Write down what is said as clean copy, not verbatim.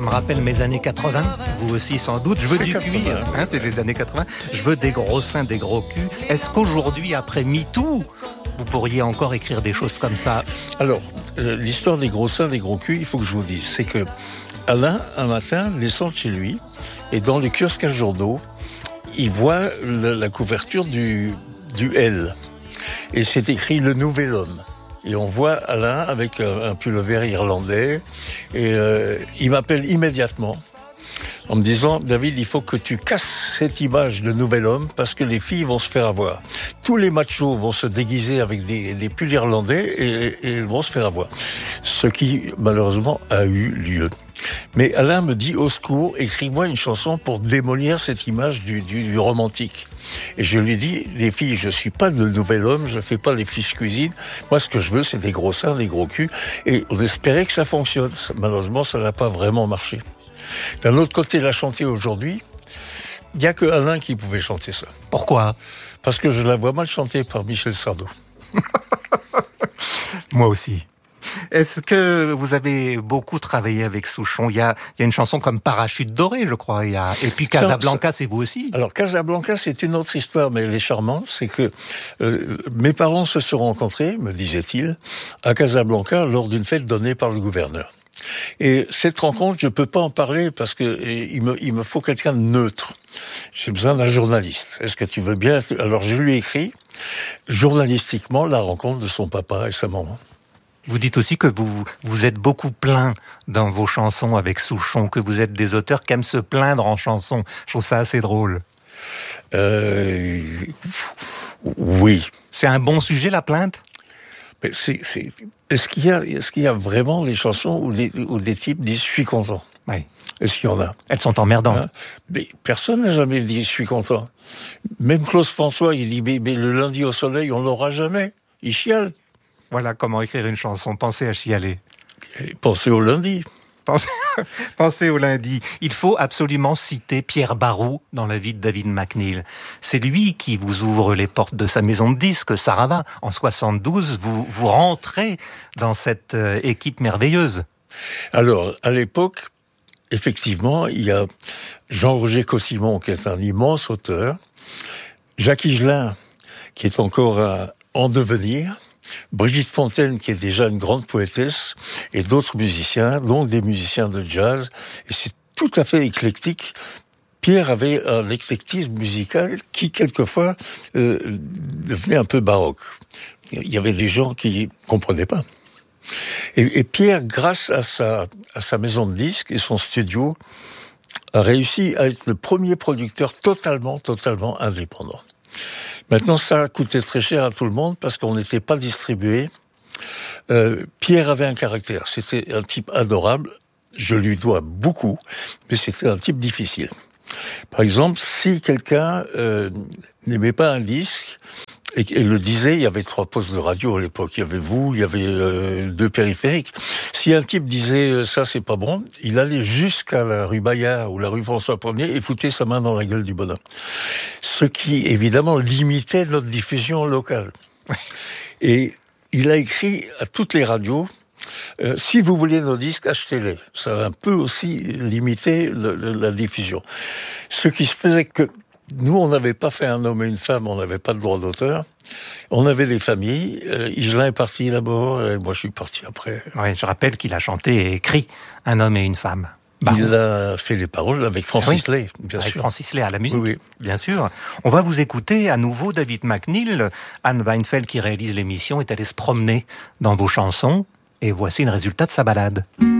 Ça me rappelle mes années 80, vous aussi sans doute. Je veux du cuir, c'est les années 80. Je veux des gros seins, des gros culs. Est-ce qu'aujourd'hui, après MeToo, vous pourriez encore écrire des choses comme ça? Alors, l'histoire des gros seins, des gros culs, il faut que je vous dise, c'est que Alain, un matin, descend de chez lui, et dans le kiosque à journaux, il voit la couverture du L. Et c'est écrit « Le Nouvel Homme ». Et on voit Alain avec un pullover irlandais. Et il m'appelle immédiatement en me disant « David, il faut que tu casses cette image de nouvel homme parce que les filles vont se faire avoir. Tous les machos vont se déguiser avec des pulls irlandais et ils vont se faire avoir. » Ce qui, malheureusement, a eu lieu. Mais Alain me dit « Au secours, écris-moi une chanson pour démolir cette image du romantique. » Et je lui dis « Les filles, je suis pas le nouvel homme, je fais pas les fiches cuisine. Moi, ce que je veux, c'est des gros seins, des gros culs. » Et on espérait que ça fonctionne. Malheureusement, ça n'a pas vraiment marché. D'un autre côté, la chanter aujourd'hui, il n'y a que Alain qui pouvait chanter ça. Pourquoi? Parce que je la vois mal chantée par Michel Sardou. Moi aussi. Est-ce que vous avez beaucoup travaillé avec Souchon? Il y a une chanson comme Parachute doré, je crois. Et puis Casablanca, c'est vous aussi. Alors Casablanca, c'est une autre histoire, mais elle est charmante. C'est que mes parents se sont rencontrés, me disait-il, à Casablanca lors d'une fête donnée par le gouverneur. Et cette rencontre, je peux pas en parler parce que il me faut quelqu'un de neutre. J'ai besoin d'un journaliste. Est-ce que tu veux bien? Alors je lui ai écrit journalistiquement la rencontre de son papa et sa maman. Vous dites aussi que vous êtes beaucoup plaint dans vos chansons avec Souchon, que vous êtes des auteurs qui aiment se plaindre en chanson. Je trouve ça assez drôle. Oui. C'est un bon sujet, la plainte? Mais est-ce qu'il y a vraiment des chansons où des types disent « je suis content » ? Oui. Est-ce qu'il y en a ? Elles sont emmerdantes. Mais personne n'a jamais dit « je suis content ». Même Claude François, il dit « mais le lundi au soleil, on l'aura jamais ». Il chiale. Voilà comment écrire une chanson. Pensez à chialer. Et pensez au lundi. Pensez au lundi. Il faut absolument citer Pierre Barou dans la vie de David McNeil. C'est lui qui vous ouvre les portes de sa maison de disques, Sarava. En 72, vous rentrez dans cette équipe merveilleuse. Alors, à l'époque, effectivement, il y a Jean-Roger Cossimon, qui est un immense auteur, Jacques Higelin, qui est encore en devenir, Brigitte Fontaine, qui est déjà une grande poétesse, et d'autres musiciens, donc des musiciens de jazz, et c'est tout à fait éclectique. Pierre avait un éclectisme musical qui, quelquefois, devenait un peu baroque. Il y avait des gens qui comprenaient pas. Et Pierre, grâce à sa maison de disques et son studio, a réussi à être le premier producteur totalement indépendant. Maintenant, ça a coûté très cher à tout le monde parce qu'on n'était pas distribué. Pierre avait un caractère. C'était un type adorable. Je lui dois beaucoup, mais c'était un type difficile. Par exemple, si quelqu'un n'aimait pas un disque et le disait, il y avait 3 postes de radio à l'époque. Il y avait vous, il y avait 2 périphériques. Si un type disait ça c'est pas bon, il allait jusqu'à la rue Bayard ou la rue François 1er et foutait sa main dans la gueule du bonhomme. Ce qui évidemment limitait notre diffusion locale. Et il a écrit à toutes les radios si vous voulez nos disques, achetez-les. Ça a un peu aussi limité la diffusion. Ce qui se faisait que nous, on n'avait pas fait un homme et une femme, on n'avait pas de droit d'auteur. On avait des familles. Higelin est parti d'abord, et moi je suis parti après. Oui, je rappelle qu'il a chanté et écrit Un homme et une femme. Il a fait les paroles avec Francis Lay, bien sûr. Avec Francis Lay à la musique, oui. Bien sûr. On va vous écouter à nouveau David McNeil. Anne Weinfeld, qui réalise l'émission, est allée se promener dans vos chansons. Et voici le résultat de sa balade.